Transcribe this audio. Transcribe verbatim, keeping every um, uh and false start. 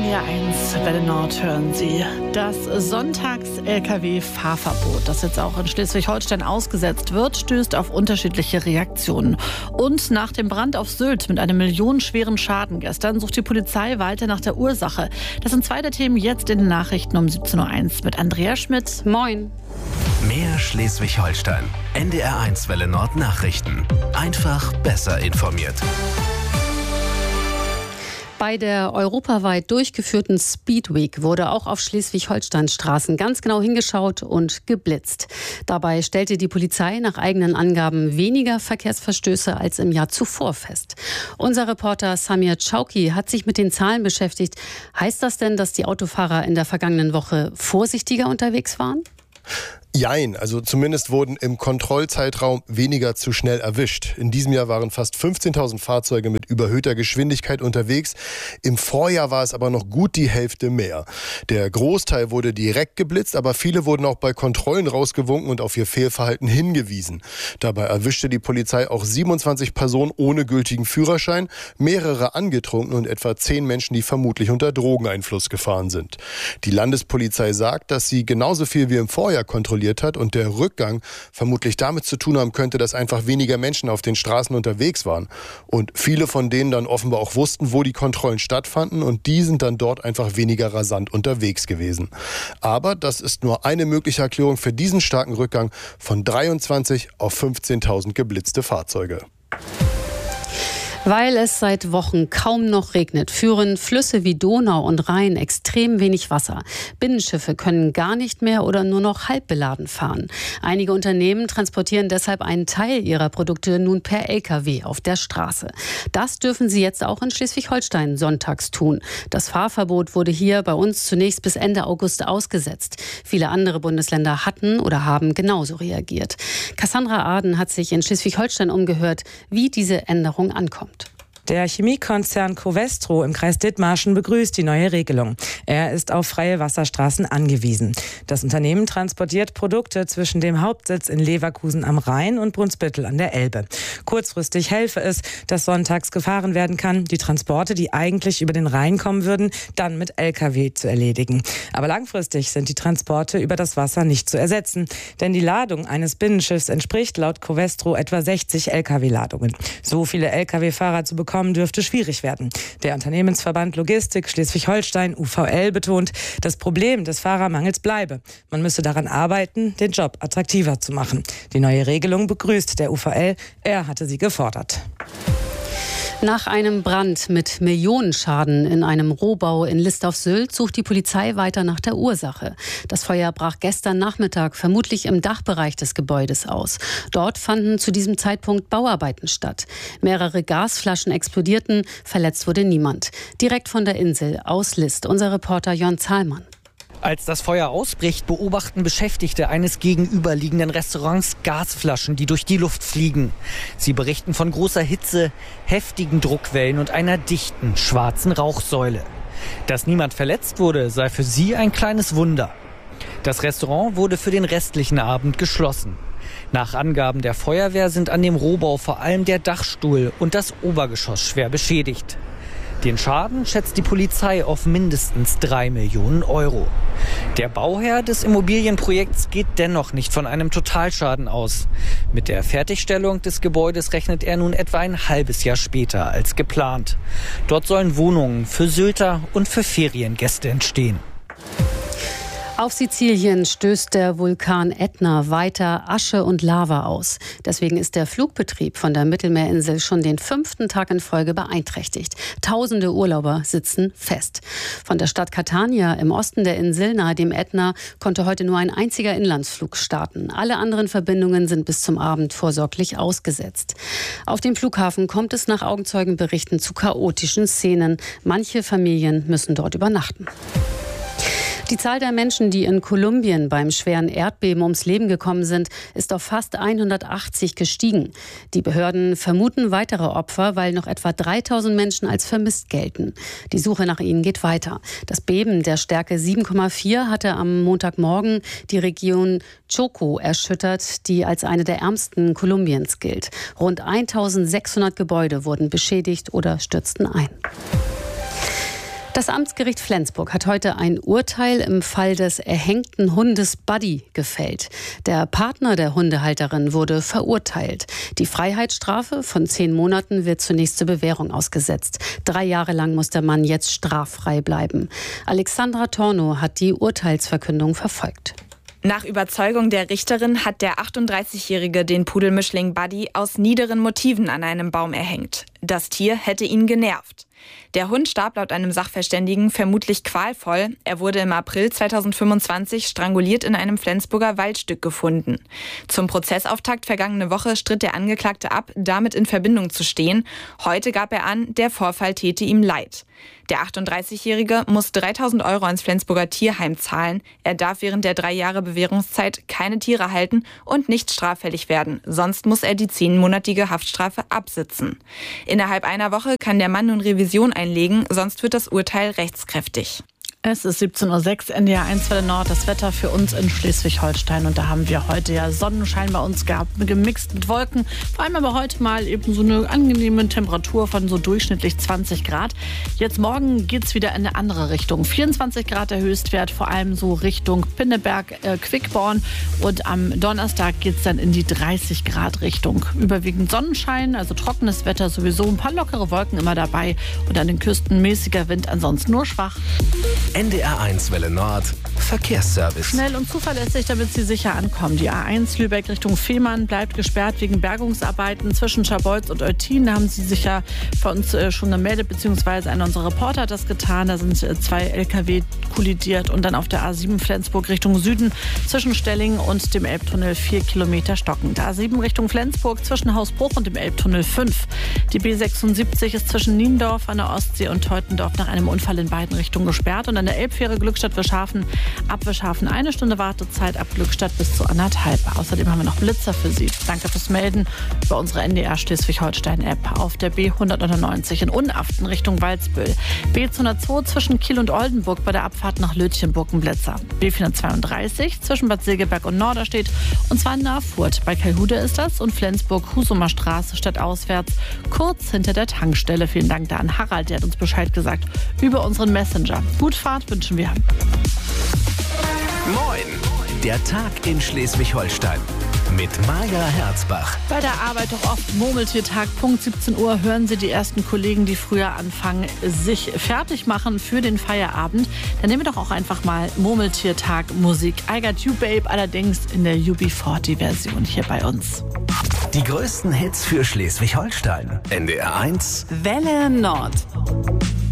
R eins Welle Nord hören Sie. Das Sonntags-L K W-Fahrverbot, das jetzt auch in Schleswig-Holstein ausgesetzt wird, stößt auf unterschiedliche Reaktionen. Und nach dem Brand auf Sylt mit einem millionenschweren Schaden gestern sucht die Polizei weiter nach der Ursache. Das sind zwei der Themen jetzt in den Nachrichten um siebzehn Uhr eins mit Andrea Schmidt. Moin. Mehr Schleswig-Holstein. N D R eins Welle Nord Nachrichten. Einfach besser informiert. Bei der europaweit durchgeführten Speed Week wurde auch auf Schleswig-Holstein-Straßen ganz genau hingeschaut und geblitzt. Dabei stellte die Polizei nach eigenen Angaben weniger Verkehrsverstöße als im Jahr zuvor fest. Unser Reporter Samir Chauki hat sich mit den Zahlen beschäftigt. Heißt das denn, dass die Autofahrer in der vergangenen Woche vorsichtiger unterwegs waren? Jein, also zumindest wurden im Kontrollzeitraum weniger zu schnell erwischt. In diesem Jahr waren fast fünfzehntausend Fahrzeuge mit überhöhter Geschwindigkeit unterwegs. Im Vorjahr war es aber noch gut die Hälfte mehr. Der Großteil wurde direkt geblitzt, aber viele wurden auch bei Kontrollen rausgewunken und auf ihr Fehlverhalten hingewiesen. Dabei erwischte die Polizei auch siebenundzwanzig Personen ohne gültigen Führerschein, mehrere angetrunken und etwa zehn Menschen, die vermutlich unter Drogeneinfluss gefahren sind. Die Landespolizei sagt, dass sie genauso viel wie im Vorjahr kontrolliert hat und der Rückgang vermutlich damit zu tun haben könnte, dass einfach weniger Menschen auf den Straßen unterwegs waren. Und viele von denen dann offenbar auch wussten, wo die Kontrollen stattfanden und die sind dann dort einfach weniger rasant unterwegs gewesen. Aber das ist nur eine mögliche Erklärung für diesen starken Rückgang von dreiundzwanzig auf fünfzehntausend geblitzte Fahrzeuge. Weil es seit Wochen kaum noch regnet, führen Flüsse wie Donau und Rhein extrem wenig Wasser. Binnenschiffe können gar nicht mehr oder nur noch halb beladen fahren. Einige Unternehmen transportieren deshalb einen Teil ihrer Produkte nun per L K W auf der Straße. Das dürfen sie jetzt auch in Schleswig-Holstein sonntags tun. Das Fahrverbot wurde hier bei uns zunächst bis Ende August ausgesetzt. Viele andere Bundesländer hatten oder haben genauso reagiert. Cassandra Aden hat sich in Schleswig-Holstein umgehört, wie diese Änderung ankommt. Der Chemiekonzern Covestro im Kreis Dithmarschen begrüßt die neue Regelung. Er ist auf freie Wasserstraßen angewiesen. Das Unternehmen transportiert Produkte zwischen dem Hauptsitz in Leverkusen am Rhein und Brunsbüttel an der Elbe. Kurzfristig helfe es, dass sonntags gefahren werden kann, die Transporte, die eigentlich über den Rhein kommen würden, dann mit L K W zu erledigen. Aber langfristig sind die Transporte über das Wasser nicht zu ersetzen, denn die Ladung eines Binnenschiffs entspricht laut Covestro etwa sechzig L K W-Ladungen. So viele L K W-Fahrer zu bekommen, dürfte schwierig werden. Der Unternehmensverband Logistik Schleswig-Holstein U V L betont, das Problem des Fahrermangels bleibe. Man müsse daran arbeiten, den Job attraktiver zu machen. Die neue Regelung begrüßt der U V L. Er hatte sie gefordert. Nach einem Brand mit Millionenschaden in einem Rohbau in List auf Sylt sucht die Polizei weiter nach der Ursache. Das Feuer brach gestern Nachmittag vermutlich im Dachbereich des Gebäudes aus. Dort fanden zu diesem Zeitpunkt Bauarbeiten statt. Mehrere Gasflaschen explodierten, verletzt wurde niemand. Direkt von der Insel aus List, unser Reporter Jörn Zahlmann. Als das Feuer ausbricht, beobachten Beschäftigte eines gegenüberliegenden Restaurants Gasflaschen, die durch die Luft fliegen. Sie berichten von großer Hitze, heftigen Druckwellen und einer dichten, schwarzen Rauchsäule. Dass niemand verletzt wurde, sei für sie ein kleines Wunder. Das Restaurant wurde für den restlichen Abend geschlossen. Nach Angaben der Feuerwehr sind an dem Rohbau vor allem der Dachstuhl und das Obergeschoss schwer beschädigt. Den Schaden schätzt die Polizei auf mindestens drei Millionen Euro. Der Bauherr des Immobilienprojekts geht dennoch nicht von einem Totalschaden aus. Mit der Fertigstellung des Gebäudes rechnet er nun etwa ein halbes Jahr später als geplant. Dort sollen Wohnungen für Sylter und für Feriengäste entstehen. Auf Sizilien stößt der Vulkan Ätna weiter Asche und Lava aus. Deswegen ist der Flugbetrieb von der Mittelmeerinsel schon den fünften Tag in Folge beeinträchtigt. Tausende Urlauber sitzen fest. Von der Stadt Catania im Osten der Insel nahe dem Ätna konnte heute nur ein einziger Inlandsflug starten. Alle anderen Verbindungen sind bis zum Abend vorsorglich ausgesetzt. Auf dem Flughafen kommt es nach Augenzeugenberichten zu chaotischen Szenen. Manche Familien müssen dort übernachten. Die Zahl der Menschen, die in Kolumbien beim schweren Erdbeben ums Leben gekommen sind, ist auf fast hundertachtzig gestiegen. Die Behörden vermuten weitere Opfer, weil noch etwa dreitausend Menschen als vermisst gelten. Die Suche nach ihnen geht weiter. Das Beben der Stärke sieben Komma vier hatte am Montagmorgen die Region Chocó erschüttert, die als eine der ärmsten Kolumbiens gilt. Rund eintausendsechshundert Gebäude wurden beschädigt oder stürzten ein. Das Amtsgericht Flensburg hat heute ein Urteil im Fall des erhängten Hundes Buddy gefällt. Der Partner der Hundehalterin wurde verurteilt. Die Freiheitsstrafe von zehn Monaten wird zunächst zur Bewährung ausgesetzt. Drei Jahre lang muss der Mann jetzt straffrei bleiben. Alexandra Tornow hat die Urteilsverkündung verfolgt. Nach Überzeugung der Richterin hat der achtunddreißigjährige den Pudelmischling Buddy aus niederen Motiven an einem Baum erhängt. Das Tier hätte ihn genervt. Der Hund starb laut einem Sachverständigen vermutlich qualvoll. Er wurde im April zweitausendfünfundzwanzig stranguliert in einem Flensburger Waldstück gefunden. Zum Prozessauftakt vergangene Woche stritt der Angeklagte ab, damit in Verbindung zu stehen. Heute gab er an, der Vorfall täte ihm leid. Der achtunddreißigjährige muss dreitausend Euro ans Flensburger Tierheim zahlen. Er darf während der drei Jahre Bewährungszeit keine Tiere halten und nicht straffällig werden. Sonst muss er die zehnmonatige Haftstrafe absitzen. Innerhalb einer Woche kann der Mann nun Revision einlegen, sonst wird das Urteil rechtskräftig. Es ist siebzehn Uhr sechs, N D R eins Welle Nord, das Wetter für uns in Schleswig-Holstein. Und da haben wir heute ja Sonnenschein bei uns gehabt, gemixt mit Wolken. Vor allem aber heute mal eben so eine angenehme Temperatur von so durchschnittlich zwanzig Grad. Jetzt morgen geht es wieder in eine andere Richtung. vierundzwanzig Grad der Höchstwert, vor allem so Richtung Pinneberg, äh, Quickborn. Und am Donnerstag geht es dann in die dreißig Grad Richtung. Überwiegend Sonnenschein, also trockenes Wetter sowieso. Ein paar lockere Wolken immer dabei. Und an den Küsten mäßiger Wind, ansonsten nur schwach. N D R eins Welle Nord Verkehrsservice. Schnell und zuverlässig, damit Sie sicher ankommen. Die A eins Lübeck Richtung Fehmarn bleibt gesperrt wegen Bergungsarbeiten zwischen Scharbeutz und Eutin. Da haben Sie sicher für uns schon gemeldet, beziehungsweise einer unserer Reporter hat das getan. Da sind zwei L K W kollidiert und dann auf der A sieben Flensburg Richtung Süden zwischen Stellingen und dem Elbtunnel vier Kilometer stockend. A sieben Richtung Flensburg zwischen Hausbruch und dem Elbtunnel fünf. Die B sechsundsiebzig ist zwischen Niendorf an der Ostsee und Teutendorf nach einem Unfall in beiden Richtungen gesperrt. Und an der Elbfähre Glückstadt-Wischhafen ab Wischhafen eine Stunde Wartezeit, ab Glückstadt bis zu anderthalb. Außerdem haben wir noch Blitzer für Sie. Danke fürs Melden über unsere N D R Schleswig-Holstein-App. Auf der B hundertneunundneunzig in Unaften Richtung Waldsbüll. B zweihundertzwei zwischen Kiel und Oldenburg bei der Abfahrt nach Lötchenburg ein Blitzer. B vierhundertzweiunddreißig zwischen Bad Segeberg und Norderstedt und zwar in Nahfurt. Bei Kalhude ist das und Flensburg-Husumer Straße stadtauswärts kurz hinter der Tankstelle. Vielen Dank da an Harald, der hat uns Bescheid gesagt über unseren Messenger. Gut Fahrt wünschen wir. Moin! Der Tag in Schleswig-Holstein mit Maja Herzbach. Bei der Arbeit doch oft Murmeltiertag. Punkt siebzehn Uhr hören Sie die ersten Kollegen, die früher anfangen, sich fertig machen für den Feierabend. Dann nehmen wir doch auch einfach mal Murmeltiertag Musik. I Got You Babe, allerdings in der U B vierzig Version hier bei uns. Die größten Hits für Schleswig-Holstein. N D R eins Welle Nord.